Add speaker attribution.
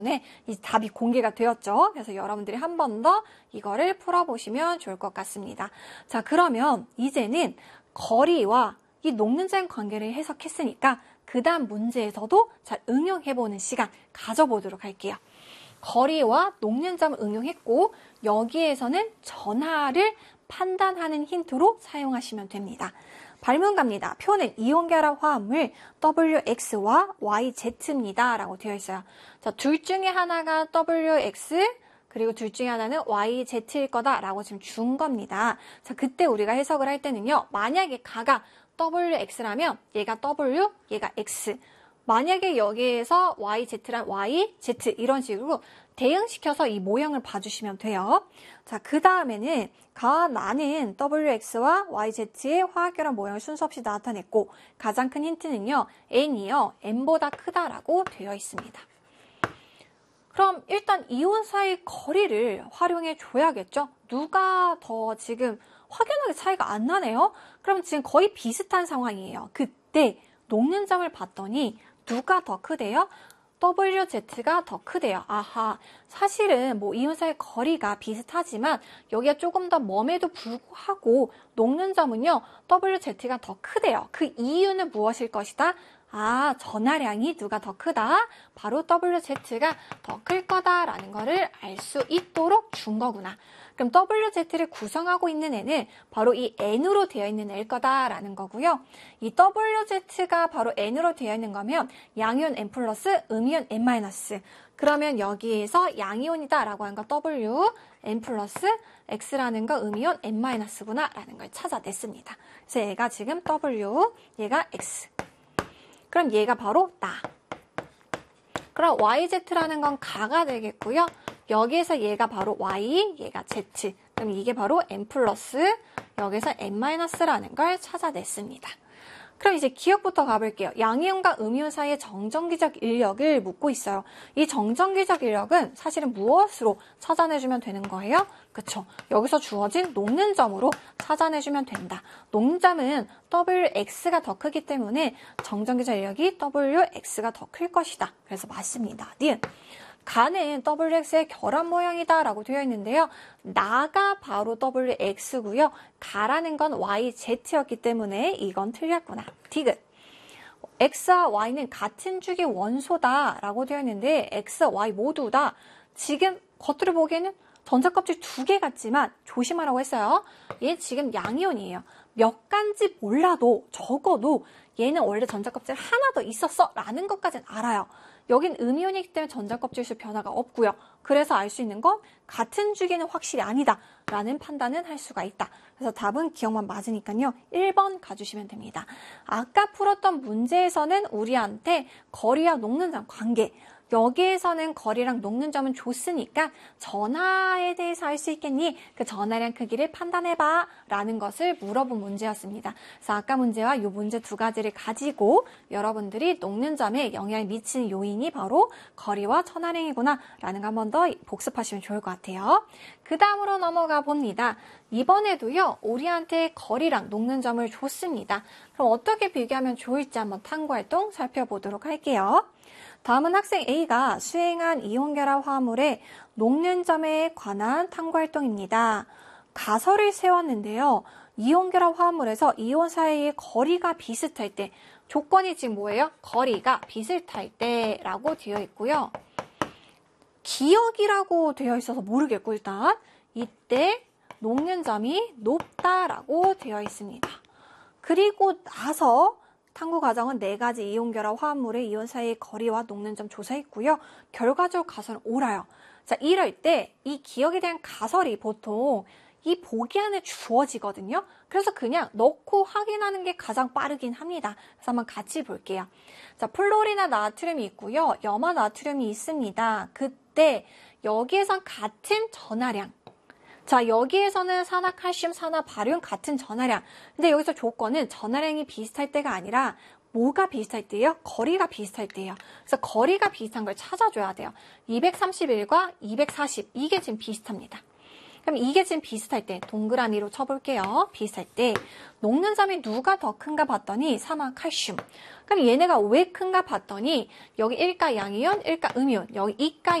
Speaker 1: 네, 이 답이 공개가 되었죠. 그래서 여러분들이 한 번 더 이거를 풀어보시면 좋을 것 같습니다. 자, 그러면 이제는 거리와 이 녹는자의 관계를 해석했으니까 그 다음 문제에서도 잘 응용해보는 시간 가져보도록 할게요. 거리와 녹는점을 응용했고 여기에서는 전하를 판단하는 힌트로 사용하시면 됩니다. 발문 갑니다. 표는 이온결합 화합물 WX와 YZ입니다. 라고 되어 있어요. 자, 둘 중에 하나가 WX 그리고 둘 중에 하나는 YZ일 거다라고 지금 준 겁니다. 자, 그때 우리가 해석을 할 때는요. 만약에 가가 WX라면 얘가 W, 얘가 X. 만약에 여기에서 YZ란 Y, Z 이런 식으로 대응시켜서 이 모형을 봐주시면 돼요. 자, 그 다음에는 나는 WX와 YZ의 화학결합 모형을 순서 없이 나타냈고 가장 큰 힌트는요. N이요. N보다 크다라고 되어 있습니다. 그럼 일단 이온사의 거리를 활용해 줘야겠죠? 누가 더 지금 확연하게 차이가 안 나네요? 그럼 지금 거의 비슷한 상황이에요. 그때 녹는 점을 봤더니 누가 더 크대요? WZ가 더 크대요. 아하, 사실은 뭐 이온사의 거리가 비슷하지만 여기가 조금 더 멈에도 불구하고 녹는 점은요, WZ가 더 크대요. 그 이유는 무엇일 것이다? 아, 전하량이 누가 더 크다? 바로 WZ가 더 클 거다라는 거를 알 수 있도록 준 거구나. 그럼 WZ를 구성하고 있는 애는 바로 이 N으로 되어 있는 애일 거다라는 거고요. 이 WZ가 바로 N으로 되어 있는 거면 양이온 N 플러스, 음이온 N 마이너스. 그러면 여기에서 양이온이다라고 하는 거 W, N 플러스, X라는 거 음이온 N 마이너스구나 라는 걸 찾아냈습니다. 그래서 얘가 지금 W, 얘가 X. 그럼 얘가 바로 나. 그럼 YZ라는 건 가가 되겠고요. 여기에서 얘가 바로 Y, 얘가 Z. 그럼 이게 바로 N 플러스, 여기서 N 마이너스라는 걸 찾아냈습니다. 그럼 이제 기억부터 가볼게요. 양이온과 음이온 사이의 정전기적 인력을 묻고 있어요. 이 정전기적 인력은 사실은 무엇으로 찾아내주면 되는 거예요? 그쵸? 여기서 주어진 녹는 점으로 찾아내주면 된다. 녹는 점은 WX가 더 크기 때문에 정전기적 인력이 WX가 더 클 것이다. 그래서 맞습니다. 니은. 가는 WX의 결합 모형이다 라고 되어 있는데요. 나가 바로 WX고요. 가라는 건 YZ였기 때문에 이건 틀렸구나. 디귿. X와 Y는 같은 주기 원소다 라고 되어 있는데 X, Y 모두 다 지금 겉으로 보기에는 전자껍질 2개 같지만 조심하라고 했어요. 얘 지금 양이온이에요. 몇 간지 몰라도 적어도 얘는 원래 전자껍질 하나 더 있었어 라는 것까지는 알아요. 여긴 음이온이기 때문에 전자껍질수 변화가 없고요. 그래서 알 수 있는 건 같은 주기는 확실히 아니다 라는 판단은 할 수가 있다. 그래서 답은 기억만 맞으니까요. 1번 가주시면 됩니다. 아까 풀었던 문제에서는 우리한테 거리와 녹는 점 관계, 여기에서는 거리랑 녹는 점은 줬으니까 전하에 대해서 알 수 있겠니? 그 전하량 크기를 판단해봐 라는 것을 물어본 문제였습니다. 그래서 아까 문제와 이 문제 두 가지를 가지고 여러분들이 녹는 점에 영향을 미치는 요인이 바로 거리와 전하량이구나 라는 거 한 번 더 복습하시면 좋을 것 같아요. 그 다음으로 넘어가 봅니다. 이번에도요, 우리한테 거리랑 녹는 점을 줬습니다. 그럼 어떻게 비교하면 좋을지 한번 탐구활동 살펴보도록 할게요. 다음은 학생 A가 수행한 이온결합 화합물의 녹는 점에 관한 탐구활동입니다. 가설을 세웠는데요. 이온결합 화합물에서 이온 사이의 거리가 비슷할 때, 조건이 지금 뭐예요? 거리가 비슷할 때라고 되어 있고요. 기억이라고 되어 있어서 모르겠고 일단 이때 녹는 점이 높다라고 되어 있습니다. 그리고 나서 탐구 과정은 4가지 이온결합 화합물의 이온 사이의 거리와 녹는 점 조사했고요. 결과적 가설은 옳아요. 자, 이럴 때 이 기억에 대한 가설이 보통 이 보기 안에 주어지거든요. 그래서 그냥 넣고 확인하는 게 가장 빠르긴 합니다. 그래서 한번 같이 볼게요. 자, 플로리나 나트륨이 있고요. 염화 나트륨이 있습니다. 그때 여기에선 같은 전하량. 자, 여기에서는 산화칼슘, 산화바륨 같은 전하량. 근데 여기서 조건은 전하량이 비슷할 때가 아니라 뭐가 비슷할 때예요? 거리가 비슷할 때예요. 그래서 거리가 비슷한 걸 찾아줘야 돼요. 231과 240 이게 지금 비슷합니다. 그럼 이게 지금 비슷할 때 동그라미로 쳐볼게요. 비슷할 때 녹는 점이 누가 더 큰가 봤더니 3화 칼슘. 그럼 얘네가 왜 큰가 봤더니 여기 1가 양이온, 1가 음이온, 여기 2가